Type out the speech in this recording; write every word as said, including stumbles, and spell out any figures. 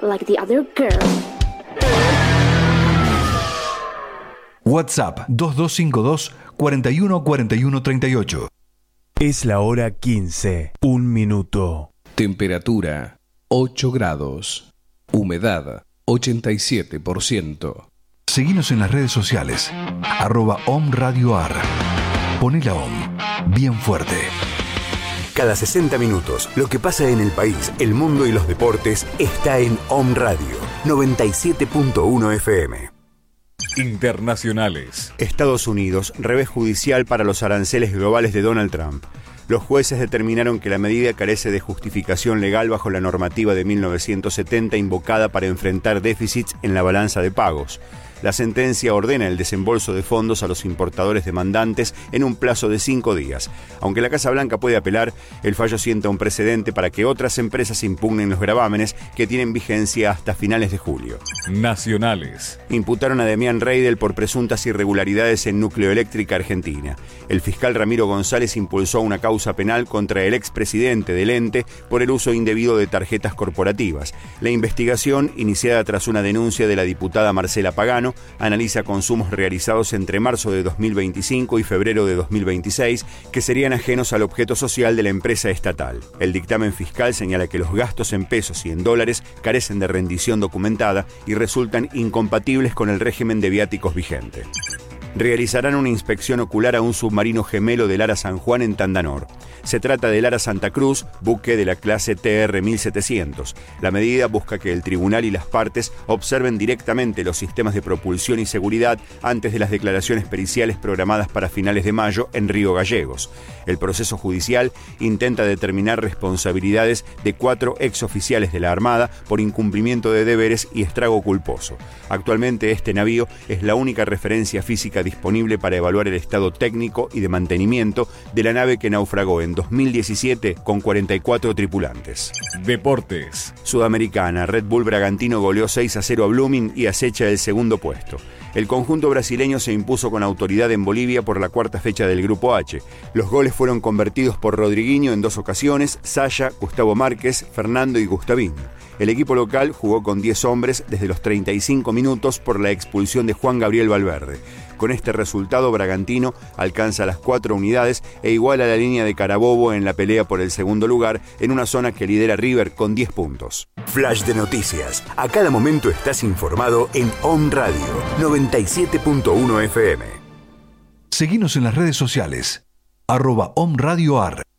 like the other girl. WhatsApp dos dos cinco dos, cuatro uno cuatro uno tres ocho. Es la hora quince, un minuto. Temperatura ocho grados. Humedad ochenta y siete por ciento. Seguinos en las redes sociales. Arroba Om Radio Ar. Poné la Om bien fuerte. Cada sesenta minutos, lo que pasa en el país, el mundo y los deportes está en Om Radio noventa y siete punto uno F M. Internacionales. Estados Unidos, revés judicial para los aranceles globales de Donald Trump. Los jueces determinaron que la medida carece de justificación legal bajo la normativa de mil novecientos setenta invocada para enfrentar déficits en la balanza de pagos. La sentencia ordena el desembolso de fondos a los importadores demandantes en un plazo de cinco días. Aunque la Casa Blanca puede apelar, el fallo sienta un precedente para que otras empresas impugnen los gravámenes que tienen vigencia hasta finales de julio. Nacionales. Imputaron a Demián Reidel por presuntas irregularidades en Nucleoeléctrica Argentina. El fiscal Ramiro González impulsó una causa penal contra el expresidente del ente por el uso indebido de tarjetas corporativas. La investigación, iniciada tras una denuncia de la diputada Marcela Pagano, analiza consumos realizados entre marzo de dos mil veinticinco y febrero de dos mil veintiséis que serían ajenos al objeto social de la empresa estatal. El dictamen fiscal señala que los gastos en pesos y en dólares carecen de rendición documentada y resultan incompatibles con el régimen de viáticos vigente. Realizarán una inspección ocular a un submarino gemelo del Ara San Juan en Tandanor. Se trata del Ara Santa Cruz, buque de la clase T R mil setecientos. La medida busca que el tribunal y las partes observen directamente los sistemas de propulsión y seguridad antes de las declaraciones periciales programadas para finales de mayo en Río Gallegos. El proceso judicial intenta determinar responsabilidades de cuatro exoficiales de la Armada por incumplimiento de deberes y estrago culposo. Actualmente este navío es la única referencia física disponible para evaluar el estado técnico y de mantenimiento de la nave que naufragó en dos mil diecisiete con cuarenta y cuatro tripulantes. Deportes. Sudamericana, Red Bull Bragantino goleó seis a cero a Blooming y acecha el segundo puesto. El conjunto brasileño se impuso con autoridad en Bolivia por la cuarta fecha del Grupo H. Los goles fueron convertidos por Rodriguinho en dos ocasiones, Saya, Gustavo Márquez, Fernando y Gustavín. El equipo local jugó con diez hombres desde los treinta y cinco minutos por la expulsión de Juan Gabriel Valverde. Con este resultado, Bragantino alcanza las cuatro unidades e iguala la línea de Carabobo en la pelea por el segundo lugar en una zona que lidera River con diez puntos. Flash de noticias. A cada momento estás informado en Om Radio noventa y siete punto uno F M. Seguinos en las redes sociales. Arroba Om Radio Ar.